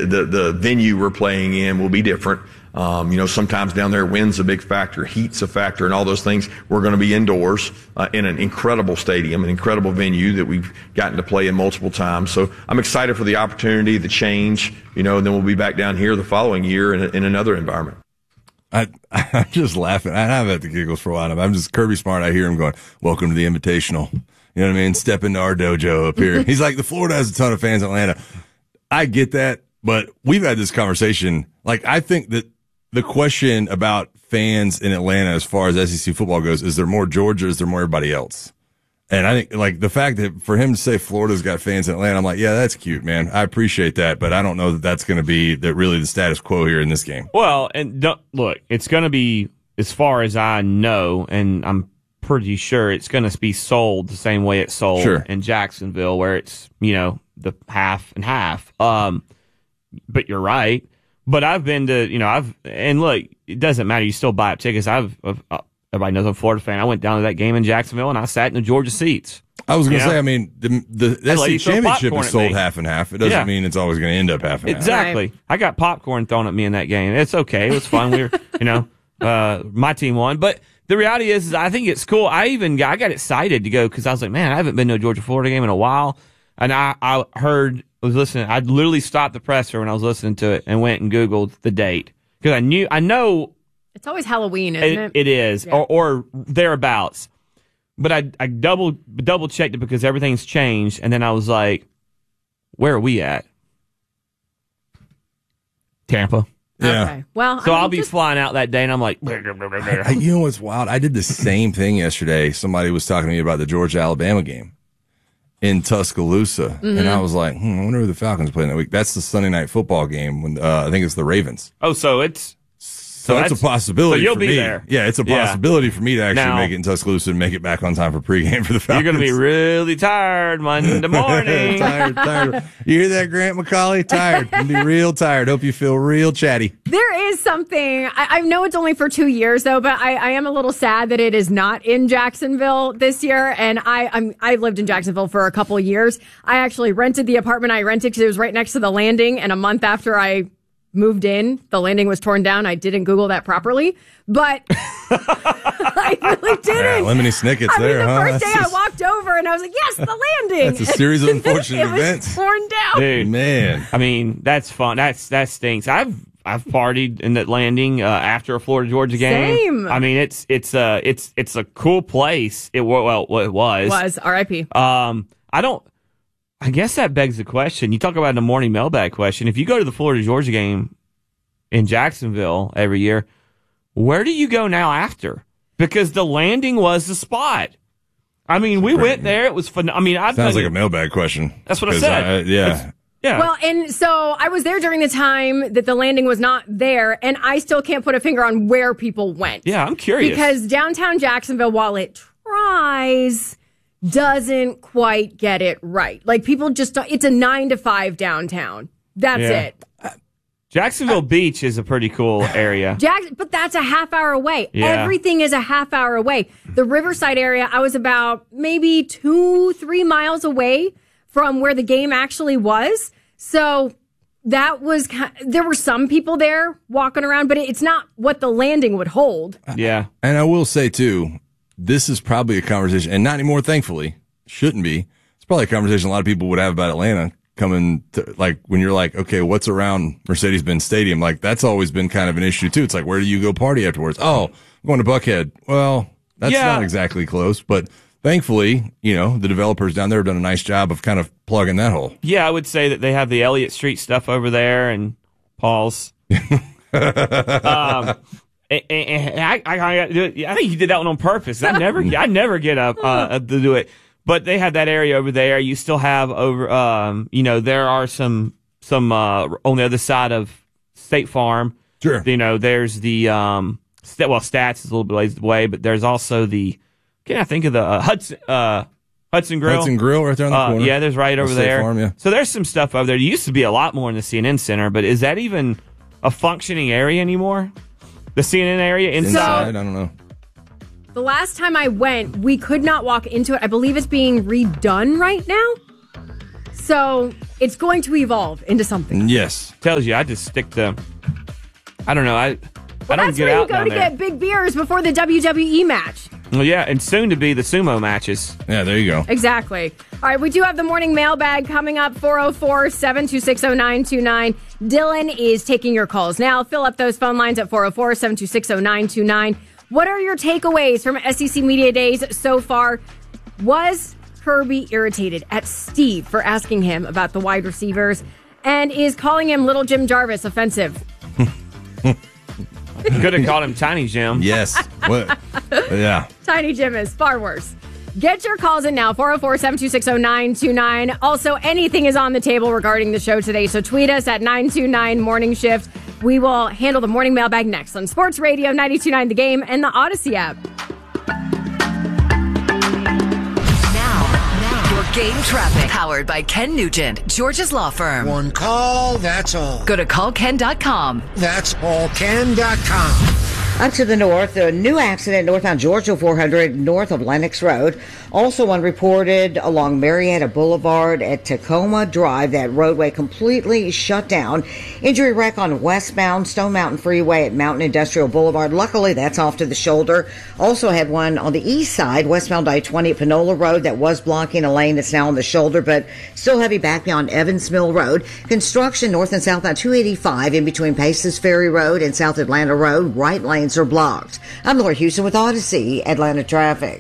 the venue we're playing in will be different. Sometimes down there wind's a big factor, heat's a factor, and all those things. We're going to be indoors in an incredible stadium, an incredible venue that we've gotten to play in multiple times. So I'm excited for the opportunity, the change, and then we'll be back down here the following year in another environment. I'm just laughing. I've had the giggles for a while. I'm just Kirby Smart. I hear him going, "Welcome to the Invitational." You know what I mean? Step into our dojo up here. He's like, the Florida has a ton of fans in Atlanta. I get that, but we've had this conversation. Like, I think that the question about fans in Atlanta as far as SEC football goes, is there more Georgia, is there more everybody else? And I think, like, the fact that for him to say Florida's got fans in Atlanta, I'm like, yeah, that's cute, man. I appreciate that, but I don't know that that's going to be really the status quo here in this game. Well, and look, it's going to be, as far as I know, and I'm pretty sure it's going to be sold the same way it's sold in Jacksonville, where it's, the half and half. But you're right. But I've been to, and look, it doesn't matter. You still buy up tickets. Everybody knows I'm a Florida fan. I went down to that game in Jacksonville and I sat in the Georgia seats. I was going to say, I mean, the SEC championship is sold half and half. It doesn't mean it's always going to end up half and half. Exactly. Right. I got popcorn thrown at me in that game. It's okay. It was fun. We were, my team won. But the reality is I think it's cool. I got excited to go because I was like, man, I haven't been to a Georgia-Florida game in a while. And I was listening. I literally stopped the presser when I was listening to it and went and Googled the date. Because I know. It's always Halloween, isn't it? It is, yeah. or thereabouts. But I double checked it because everything's changed. And then I was like, where are we at? Tampa. Yeah. Okay. Well, so I'll be flying out that day, and I'm like, you know what's wild? I did the same thing yesterday. Somebody was talking to me about the Georgia-Alabama game in Tuscaloosa, and I was like, I wonder who the Falcons play that week. That's the Sunday night football game when I think it's the Ravens. Oh, so it's. So that's a possibility. So you'll for be me. there. Yeah, it's a possibility for me to actually make it in Tuscaloosa and make it back on time for pregame for the Falcons. You're going to be really tired Monday morning. tired. You hear that, Grant McCauley? Tired. You'll be real tired. Hope you feel real chatty. There is something. I know it's only for 2 years, though, but I am a little sad that it is not in Jacksonville this year. And I lived in Jacksonville for a couple of years. I actually rented the apartment I rented because it was right next to the landing. And a month after I moved in, the landing was torn down. I didn't Google that properly, but I really didn't. Yeah, lemony snickets the huh? First day I walked over and I was like, yes, the landing. That's a series of unfortunate events. Torn down. Dude, man. I mean, that's fun. That stinks. I've partied in that landing after a Florida Georgia game. Same. I mean, it's a cool place. It was R.I.P. I guess that begs the question. You talk about the morning mailbag question. If you go to the Florida Georgia game in Jacksonville every year, where do you go now after? Because the landing was the spot. I mean, we went there. It was fun. I mean, sounds like a mailbag question. That's what I said. Yeah. Well, and so I was there during the time that the landing was not there, and I still can't put a finger on where people went. Yeah, I'm curious. Because downtown Jacksonville, while it tries, doesn't quite get it right. Like, people just don't. It's a 9 to 5 downtown. That's it. Jacksonville Beach is a pretty cool area. But that's a half hour away. Yeah. Everything is a half hour away. The Riverside area, I was about maybe 2-3 miles away from where the game actually was. So that was, there were some people there walking around, but it's not what the landing would hold. Yeah. And I will say, too, this is probably a conversation, and not anymore, thankfully, shouldn't be. It's probably a conversation a lot of people would have about Atlanta coming to, like, when you're like, okay, what's around Mercedes-Benz Stadium? Like, that's always been kind of an issue, too. It's like, where do you go party afterwards? Oh, I'm going to Buckhead. Well, that's not exactly close, but thankfully, the developers down there have done a nice job of kind of plugging that hole. Yeah, I would say that they have the Elliott Street stuff over there and Paul's. I think he did that one on purpose. I never get up to do it. But they had that area over there. You still have over, there are some on the other side of State Farm. Sure. There's the Stats is a little bit ways away, but there's also the. Can I think of the Hudson Grill? Hudson Grill right there on the corner. Yeah, there's right over there. Farm, yeah. So there's some stuff over there. There used to be a lot more in the CNN Center, but is that even a functioning area anymore? The CNN area inside? I don't know. The last time I went, we could not walk into it. I believe it's being redone right now. So it's going to evolve into something. Yes. Tells you, I just stick to, I don't know, I don't get out That's where down you go to get big beers before the WWE match. Well, yeah, and soon to be the sumo matches. Yeah, there you go. Exactly. All right, we do have the morning mailbag coming up, 404-726-0929. Dylan is taking your calls now. Fill up those phone lines at 404-726-0929. What are your takeaways from SEC Media Days so far? Was Kirby irritated at Steve for asking him about the wide receivers? And is calling him Little Jim Jarvis offensive? Could have called him Tiny Jim. Yes. What? Yeah. Tiny Jim is far worse. Get your calls in now, 404-726-0929. Also, anything is on the table regarding the show today, so tweet us at 929 Morning Shift. We will handle the morning mailbag next on Sports Radio 92.9 The Game and the Odyssey app. Now, your game traffic. Powered by Ken Nugent, George's Law Firm. One call, that's all. Go to callken.com. That's allken.com. Up to the north, a new accident northbound Georgia 400 north of Lenox Road. Also one reported along Marietta Boulevard at Tacoma Drive. That roadway completely shut down. Injury wreck on westbound Stone Mountain Freeway at Mountain Industrial Boulevard. Luckily, that's off to the shoulder. Also had one on the east side, westbound I-20 at Panola Road that was blocking a lane that's now on the shoulder, but still heavy back beyond Evans Mill Road. Construction north and southbound 285 in between Paces Ferry Road and South Atlanta Road. Right lanes are blocked. I'm Laura Houston with Odyssey Atlanta Traffic.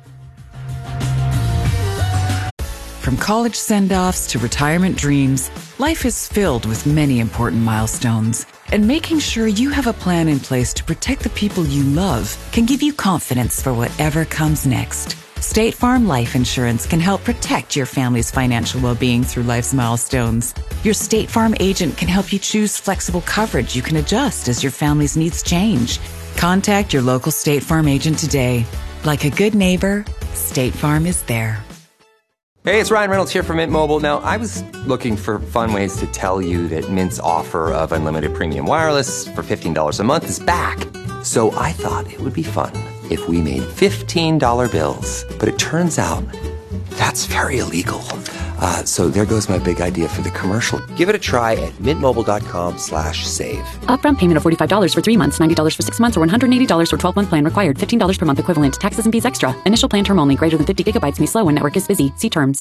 From college send-offs to retirement dreams, life is filled with many important milestones. And making sure you have a plan in place to protect the people you love can give you confidence for whatever comes next. State Farm Life Insurance can help protect your family's financial well-being through life's milestones. Your State Farm agent can help you choose flexible coverage you can adjust as your family's needs change. Contact your local State Farm agent today. Like a good neighbor, State Farm is there. Hey, it's Ryan Reynolds here from Mint Mobile. Now, I was looking for fun ways to tell you that Mint's offer of unlimited premium wireless for $15 a month is back. So I thought it would be fun if we made $15 bills. But it turns out that's very illegal. So there goes my big idea for the commercial. Give it a try at mintmobile.com/save. Upfront payment of $45 for 3 months, $90 for 6 months, or $180 for 12-month plan required. $15 per month equivalent. Taxes and fees extra. Initial plan term only. Greater than 50 gigabytes may slow when network is busy. See terms.